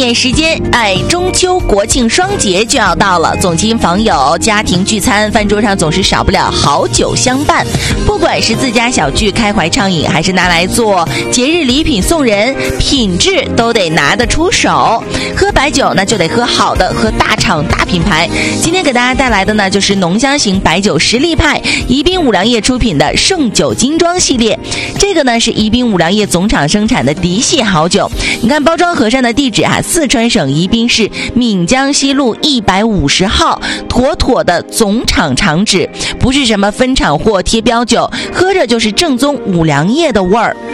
眼时间，中秋国庆双节就要到了，总亲访友、家庭聚餐，饭桌上总是少不了好酒相伴。不管是自家小聚开怀畅饮，还是拿来做节日礼品送人，品质都得拿得出手。喝白酒那就得喝好的，喝大厂大品牌。今天给大家带来的呢，就是浓香型白酒实力派宜宾五粮液出品的盛酒精装系列。这个呢是宜宾五粮液总厂生产的嫡系好酒。你看包装盒上的地址四川省宜宾市闽江西路150号，妥妥的总厂厂址，不是什么分厂货贴标酒，喝着就是正宗五粮液的味儿。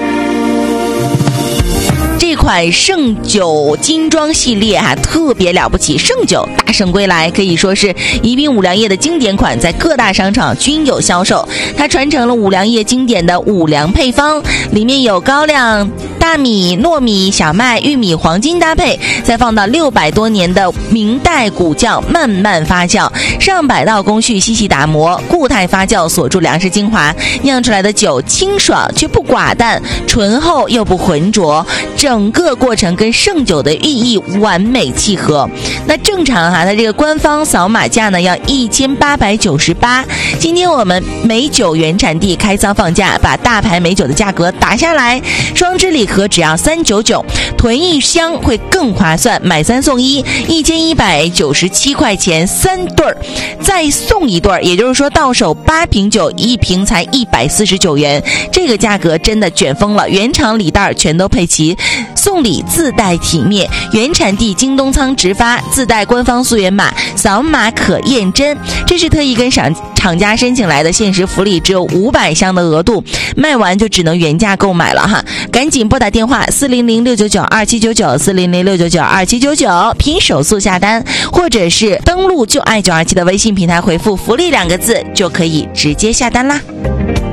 这款盛酒精装系列特别了不起，盛酒大圣归来，可以说是宜宾五粮液的经典款，在各大商场均有销售。它传承了五粮液经典的五粮配方，里面有高粱、大米、糯米、小麦、玉米、黄金搭配，再放到600多年的明代古窖慢慢发酵，上百道工序细细打磨，固态发酵锁住粮食精华，酿出来的酒清爽却不寡淡，醇厚又不浑浊，整个过程跟盛酒的寓意完美契合。那正常它这个官方扫码价呢要1898，今天我们美酒原产地开仓放价，把大牌美酒的价格打下来，双支礼盒只要399，囤一箱会更划算，买3送1，1197块钱3对儿，再送1对儿，也就是说到手8瓶酒，1瓶才149元，这个价格真的卷疯了，原厂礼袋全都配齐，送礼自带体面，原产地京东仓直发，自带官方溯源码，扫码可验真。这是特意跟厂家申请来的限时福利，只有500箱的额度，卖完就只能原价购买了赶紧拨打电话400-699-2799，400-699-2799，拼手速下单，或者是登录就爱927的微信平台回复福利2个字，就可以直接下单啦。